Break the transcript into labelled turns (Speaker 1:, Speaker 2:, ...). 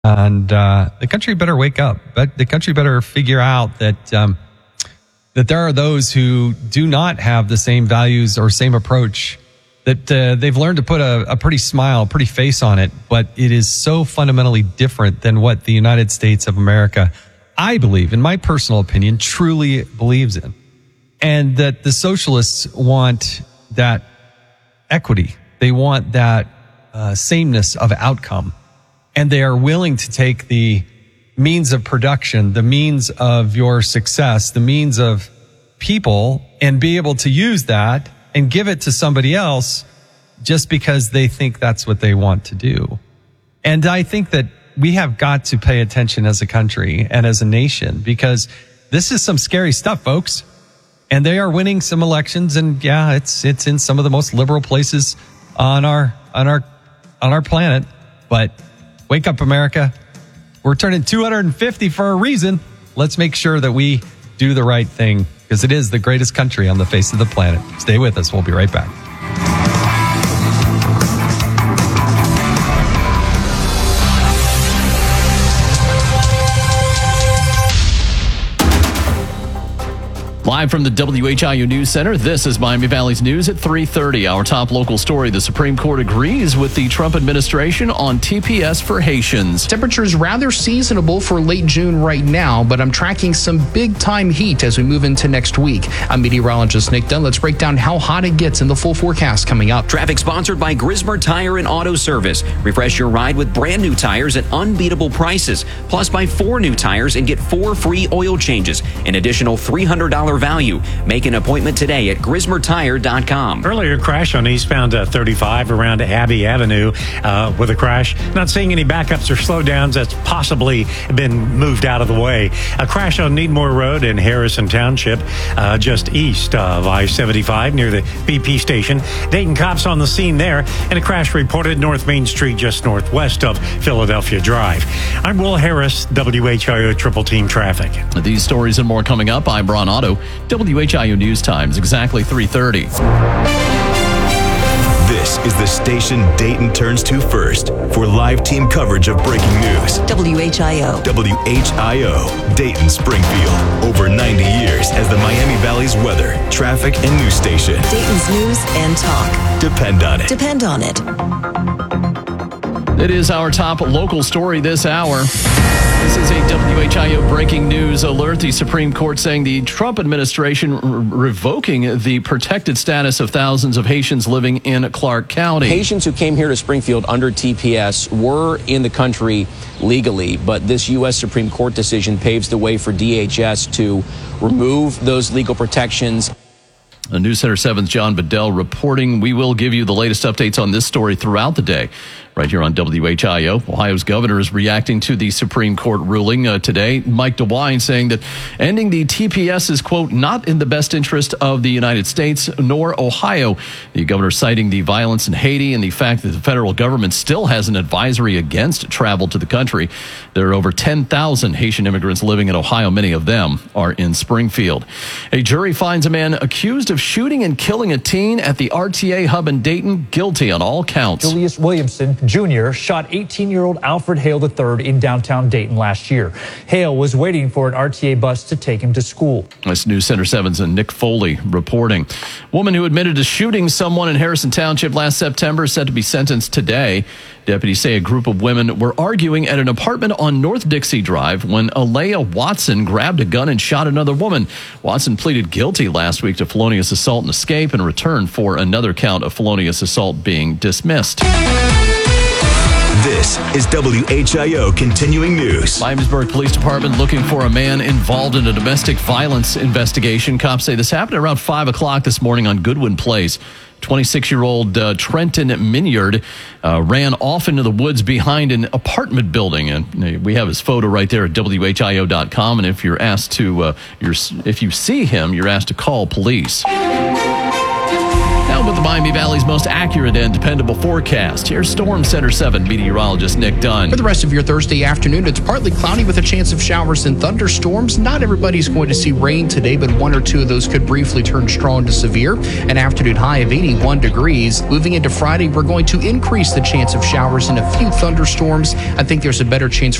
Speaker 1: And the country better wake up. But the country better figure out that that there are those who do not have the same values or same approach, that they've learned to put a pretty smile, pretty face on it, but it is so fundamentally different than what the United States of America, I believe, in my personal opinion, truly believes in. And that the socialists want that equity. They want that sameness of outcome. And they are willing to take the means of production, the means of your success, the means of people, and be able to use that and give it to somebody else just because they think that's what they want to do. And I think that we have got to pay attention as a country and as a nation, because this is some scary stuff, folks. And they are winning some elections, and yeah, it's in some of the most liberal places on our planet. But wake up, America. We're turning 250 for a reason. Let's make sure that we do the right thing, because it is the greatest country on the face of the planet. Stay with us. We'll be right back.
Speaker 2: Live from the WHIO News Center, this is Miami Valley's News at 3:30. Our top local story: the Supreme Court agrees with the Trump administration on TPS for Haitians.
Speaker 3: Temperatures rather seasonable for late June right now, but I'm tracking some big-time heat as we move into next week. I'm meteorologist Nick Dunn. Let's break down how hot it gets in the full forecast coming up.
Speaker 4: Traffic sponsored by Grismer Tire and Auto Service. Refresh your ride with brand new tires at unbeatable prices. Plus, buy 4 new tires and get 4 free oil changes. An additional $300 value. Make an appointment today at GrismerTire.com.
Speaker 5: Earlier crash on eastbound 35 around Abbey Avenue with a crash. Not seeing any backups or slowdowns. That's possibly been moved out of the way. A crash on Needmore Road in Harrison Township, just east of I-75 near the BP station. Dayton cops on the scene there, and a crash reported North Main Street just northwest of Philadelphia Drive. I'm Will Harris, WHIO Triple Team Traffic.
Speaker 2: These stories and more coming up. I'm Ron Otto. WHIO News Times, exactly 3:30.
Speaker 6: This is the station Dayton turns to first for live team coverage of breaking news.
Speaker 7: WHIO.
Speaker 6: WHIO, Dayton, Springfield. Over 90 years as the Miami Valley's weather, traffic, and news station.
Speaker 7: Dayton's news and talk.
Speaker 6: Depend on it.
Speaker 7: Depend on it.
Speaker 2: It is our top local story this hour. This is a WHIO breaking news alert. The Supreme Court saying the Trump administration revoking the protected status of thousands of Haitians living in Clark County.
Speaker 8: Haitians who came here to Springfield under TPS were in the country legally, but this U.S. Supreme Court decision paves the way for DHS to remove those legal protections.
Speaker 2: News Center 7's John Bedell reporting. We will give you the latest updates on this story throughout the day, right here on WHIO. Ohio's governor is reacting to the Supreme Court ruling today. Mike DeWine saying that ending the TPS is, quote, not in the best interest of the United States nor Ohio. The governor citing the violence in Haiti and the fact that the federal government still has an advisory against travel to the country. There are over 10,000 Haitian immigrants living in Ohio. Many of them are in Springfield. A jury finds a man accused of shooting and killing a teen at the RTA hub in Dayton guilty on all counts.
Speaker 9: Julius Williamson Jr. shot 18-year-old Alfred Hale III in downtown Dayton last year. Hale was waiting for an RTA bus to take him to school.
Speaker 2: This News Center 7's and Nick Foley reporting. Woman who admitted to shooting someone in Harrison Township last September is set to be sentenced today. Deputies say a group of women were arguing at an apartment on North Dixie Drive when Alea Watson grabbed a gun and shot another woman. Watson pleaded guilty last week to felonious assault and escape in return for another count of felonious assault being dismissed.
Speaker 6: This is WHIO Continuing News.
Speaker 2: Miamisburg Police Department looking for a man involved in a domestic violence investigation. Cops say this happened around 5 o'clock this morning on Goodwin Place. 26-year-old Trenton Minyard ran off into the woods behind an apartment building, and we have his photo right there at WHIO.com. And if you're asked to, if you see him, you're asked to call police. Now, Now with the Miami Valley's most accurate and dependable forecast, here's Storm Center 7 meteorologist Nick Dunn.
Speaker 3: For the rest of your Thursday afternoon, it's partly cloudy with a chance of showers and thunderstorms. Not everybody's going to see rain today, but one or two of those could briefly turn strong to severe. An afternoon high of 81 degrees. Moving into Friday, we're going to increase the chance of showers and a few thunderstorms. I think there's a better chance